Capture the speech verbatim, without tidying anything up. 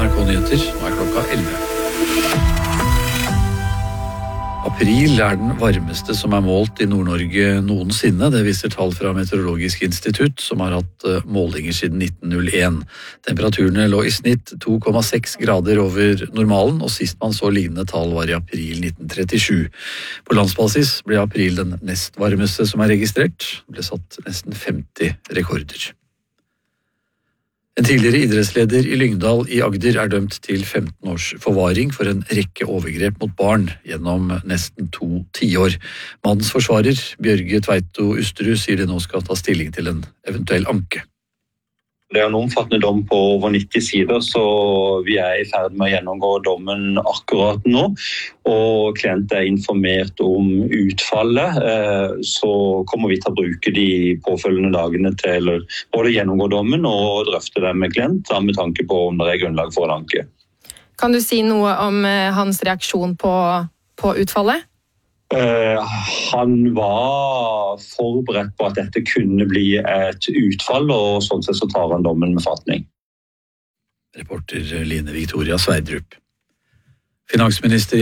N R K-nyheter, nå er klokka elleve. April er den varmeste som er målt i Nord-Norge noensinne. Det viser tall fra Meteorologisk institutt, som har hatt målinger siden nitten null en. Temperaturene lå i snitt to komma seks grader over normalen, og sist man så lignende tall var i april nitten trettisju. På landsbasis ble april den nest varmeste som er registrert. Det ble satt nesten femti rekorder. En tidligere idrettsleder i Lyngdal i Agder er dømt til femten års forvaring for en rekke overgrep mot barn gjennom nesten to tiår. Mannens forsvarer, Bjørge Tveito Usterud, sier de nå skal ta stilling til en eventuell anke. Det er en omfattende dom på over nitti sider, så vi er i ferd med å gjennomgå dommen akkurat nå. Og klient er informert om utfallet, så kommer vi til å bruke de påfølgende dagene til både gjennomgå dommen og drøfte det med klient, med tanke på om det er grunnlag for en anke. Kan du si noe om hans reaksjon på, på utfallet? Uh, han var forberedt på at dette kunne bli et utfall, og sånn sett så tar han dommen med fatning. Reporter Line Victoria Sverdrup. Finansminister